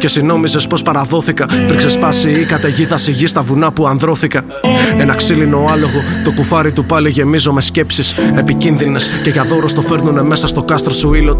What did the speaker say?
Και εσύ νόμιζες πως παραδόθηκα πριν ξεσπάσει η καταιγίδα στη γη στα βουνά που ανδρώθηκα. Ένα ξύλινο άλογο, το κουφάρι του πάλι γεμίζω με σκέψεις επικίνδυνες. Και για δώρο στο φέρνουνε μέσα στο κάστρο σου ήλιο